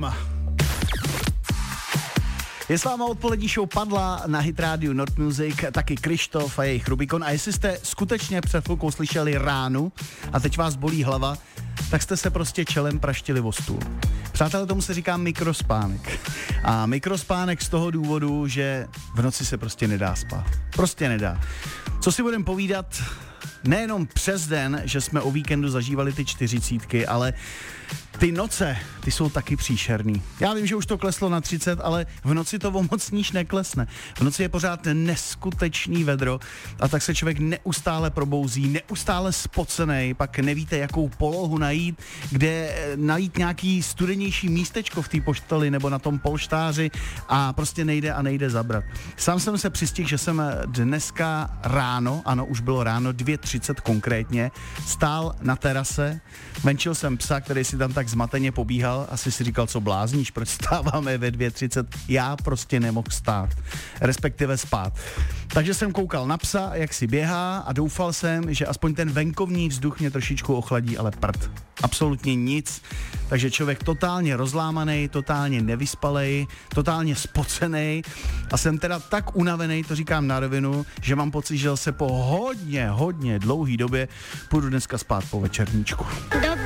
Rubicon. Je s váma odpolední show Padla na Hit Radio Not Music, taky Krištof a jejich Rubicon. A jestli jste skutečně před chvilkou slyšeli ránu a teď vás bolí hlava, tak jste se prostě čelem praštili o stůl. Přátelé, tomu se říká mikrospánek. A mikrospánek z toho důvodu, že v noci se prostě nedá spát. Prostě nedá. Co si budeme povídat, nejenom přes den, že jsme o víkendu zažívali ty 40, ale ty noce, ty jsou taky příšerný. Já vím, že už to kleslo na 30, ale v noci to o moc níž neklesne. V noci je pořád neskutečný vedro a tak se člověk neustále probouzí, neustále spocenej, pak nevíte, jakou polohu najít, kde najít nějaký studenější místečko v té posteli nebo na tom polštáři a prostě nejde zabrat. Sám jsem se přistihl, že jsem dneska ráno, ano, už bylo ráno, 2:30 konkrétně, stál na terase, venčil jsem psa, který si tam tak zmateně pobíhal, asi si říkal, co blázníš, proč stáváme ve 2:30, já prostě nemohl stát, respektive spát. Takže jsem koukal na psa, jak si běhá a doufal jsem, že aspoň ten venkovní vzduch mě trošičku ochladí, ale prd. Absolutně nic. Takže člověk totálně rozlámaný, totálně nevyspalej, totálně spocenej a jsem teda tak unavený, to říkám na rovinu, že mám pocit, že se po hodně dlouhý době půjdu dneska spát po večerníčku. Dobrý